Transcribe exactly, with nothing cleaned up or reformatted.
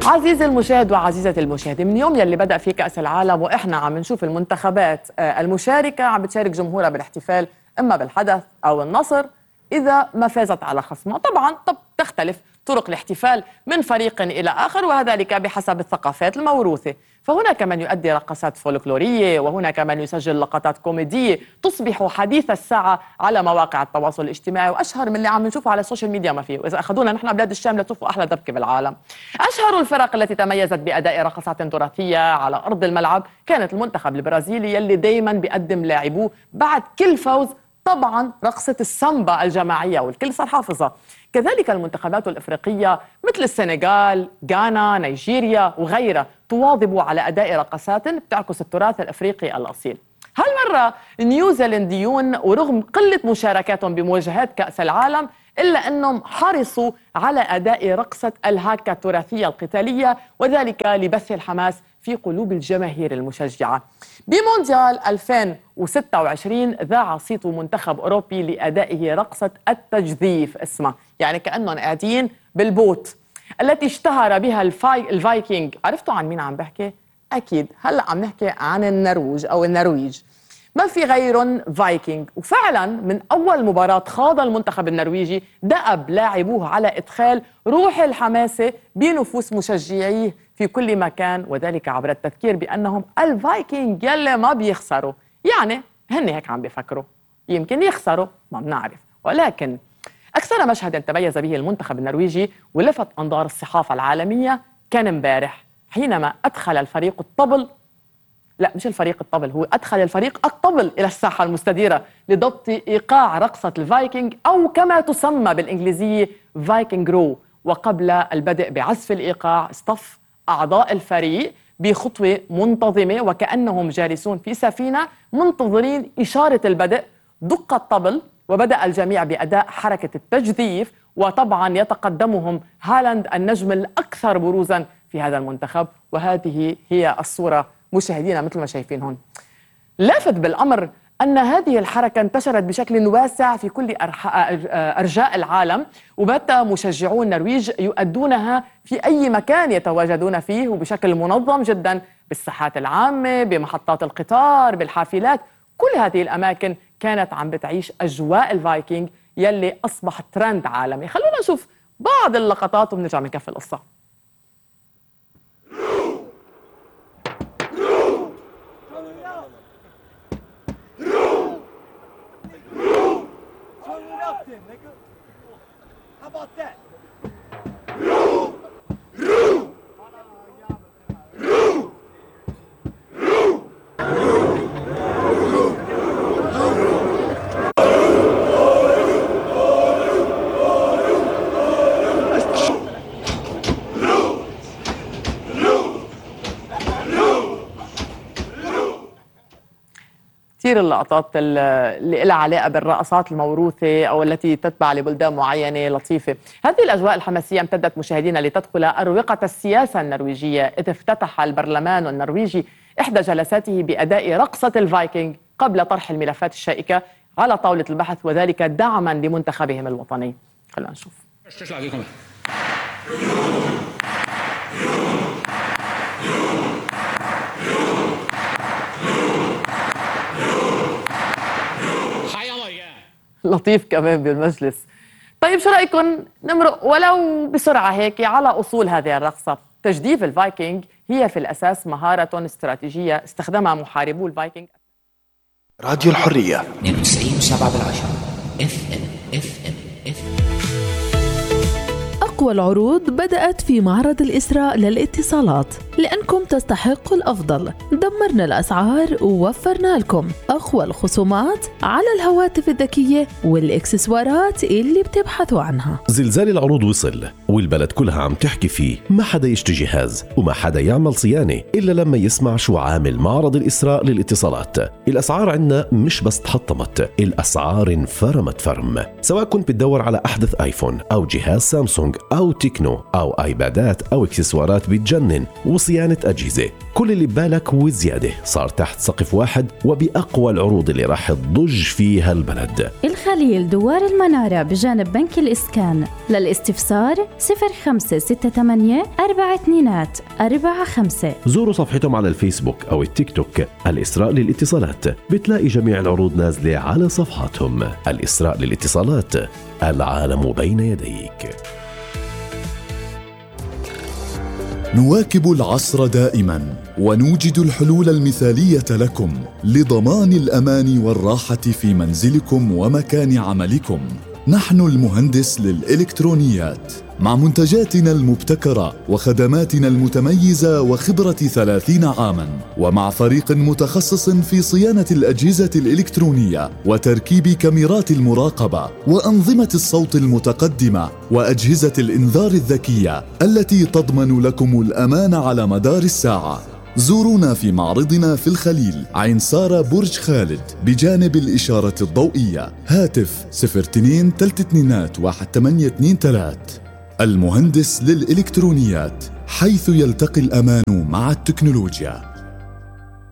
عزيزي المشاهد وعزيزتي المشاهدة، من يوم يلي بدأ فيه كأس العالم وإحنا عم نشوف المنتخبات المشاركة عم بتشارك جمهورها بالاحتفال إما بالحدث أو النصر إذا ما فازت على خصمها. طبعا طب تختلف طرق الاحتفال من فريق إلى آخر، وذلك بحسب الثقافات الموروثة. فهناك من يؤدي رقصات فولكلورية، وهناك من يسجل لقطات كوميدية تصبح حديث الساعة على مواقع التواصل الاجتماعي، وأشهر من اللي عم نشوفه على السوشيال ميديا ما فيه. وإذا أخذونا نحن بلاد الشام لتشوفوا أحلى دبكة بالعالم. أشهر الفرق التي تميزت بأداء رقصات تراثية على أرض الملعب كانت المنتخب البرازيلي، يلي دايما بيقدم لاعبوه بعد كل فوز طبعا رقصة السامبا الجماعية والكل صار حافظها. كذلك المنتخبات الإفريقية مثل السنغال، غانا، نيجيريا وغيرها تواظب على أداء رقصات بتعكس التراث الأفريقي الأصيل. هالمرة نيوزيلنديون ورغم قلة مشاركاتهم بمواجهات كأس العالم إلا أنهم حرصوا على أداء رقصة الهاكا التراثية القتالية، وذلك لبث الحماس في قلوب الجماهير المشجعة. بمونديال ألفين وستة وعشرين ذاع صيت منتخب أوروبي لأدائه رقصة التجذيف اسمها، يعني كأنهم قاعدين بالبوت التي اشتهر بها الفاي... الفايكنج. عرفتوا عن مين عم بحكي؟ أكيد هلأ عم نحكي عن النرويج أو النرويج، ما في غيرهم فايكنج. وفعلا من أول مباراة خاض المنتخب النرويجي دأب لاعبوه على إدخال روح الحماسة بنفوس مشجعيه في كل مكان، وذلك عبر التذكير بأنهم الفايكنج يلي ما بيخسروا. يعني هن هيك عم بيفكروا، يمكن يخسروا ما بنعرف، ولكن أكثر مشهد تميز به المنتخب النرويجي ولفت أنظار الصحافة العالمية كان امبارح حينما أدخل الفريق الطبل لا مش الفريق الطبل هو أدخل الفريق الطبل إلى الساحة المستديرة لضبط إيقاع رقصة الفايكنج أو كما تسمى بالإنجليزية فايكنج رو. وقبل البدء بعزف الإيقاع اصطف أعضاء الفريق بخطوة منتظمة وكأنهم جالسون في سفينة منتظرين إشارة البدء. دق الطبل وبدأ الجميع بأداء حركة التجذيف، وطبعا يتقدمهم هالاند النجم الأكثر بروزا في هذا المنتخب. وهذه هي الصورة مشاهدينا مثل ما شايفين هون. لافت بالأمر أن هذه الحركة انتشرت بشكل واسع في كل أرجاء العالم، وبات مشجعو النرويج يؤدونها في أي مكان يتواجدون فيه وبشكل منظم جدا، بالساحات العامة، بمحطات القطار، بالحافلات. كل هذه الأماكن كانت عم بتعيش أجواء الفايكنج يلي أصبح ترند عالمي. خلونا نشوف بعض اللقطات وبنرجع بنكفي القصة. كثير اللقطات اللي لها علاقة بالرقصات الموروثة أو التي تتبع لبلدان معينة لطيفة. هذه الأجواء الحماسية امتدت مشاهدينا لتدخل أروقة السياسة النرويجية، إذ افتتح البرلمان النرويجي إحدى جلساته بأداء رقصة الفايكنج قبل طرح الملفات الشائكة على طاولة البحث، وذلك دعما لمنتخبهم الوطني. خلونا نشوف. لطيف كمان بالمجلس. طيب شو رأيكم نمرق ولو بسرعة هيك على أصول هذه الرقصة؟ تجديف الفايكنج هي في الأساس مهارة استراتيجية استخدمها محاربو الفايكنج. راديو الحرية اثنين وتسعين وسبعة بالعشرة اف ام اف ام اف أقوى العروض بدأت في معرض الإسراء للاتصالات، لأنكم تستحقوا الأفضل. دمرنا الأسعار ووفرنا لكم أقوى الخصومات على الهواتف الذكية والإكسسوارات اللي بتبحثوا عنها. زلزال العروض وصل والبلد كلها عم تحكي فيه، ما حدا يشتري جهاز وما حدا يعمل صيانة إلا لما يسمع شو عامل معرض الإسراء للاتصالات. الأسعار عنا مش بس تحطمت، الأسعار انفرمت فرم. سواء كنت بتدور على أحدث آيفون أو جهاز سامسونج أو تكنو أو آيبادات أو إكسسوارات بتجنن وصيانة أجهزة. كل اللي ببالك وزيادة صار تحت سقف واحد وبأقوى العروض اللي راح تضج فيها البلد. الخليل دوار المنارة بجانب بنك الإسكان. للاستفسار صفر خمسة ستة ثمانية أربعة اثنين أربعة خمسة. زوروا صفحتهم على الفيسبوك أو التيك توك الإسراء للاتصالات، بتلاقي جميع العروض نازلة على صفحاتهم. الإسراء للاتصالات، العالم بين يديك. نواكب العصر دائما ونوجد الحلول المثالية لكم لضمان الأمان والراحة في منزلكم ومكان عملكم. نحن المهندس للإلكترونيات، مع منتجاتنا المبتكرة وخدماتنا المتميزة وخبرة ثلاثين عاماً، ومع فريق متخصص في صيانة الأجهزة الإلكترونية وتركيب كاميرات المراقبة وأنظمة الصوت المتقدمة وأجهزة الإنذار الذكية التي تضمن لكم الأمان على مدار الساعة. زورونا في معرضنا في الخليل، عين سارة، برج خالد، بجانب الإشارة الضوئية. هاتف صفر اثنين ثلاثة اثنين واحد ثمانية اثنين ثلاثة. المهندس للإلكترونيات، حيث يلتقي الأمان مع التكنولوجيا.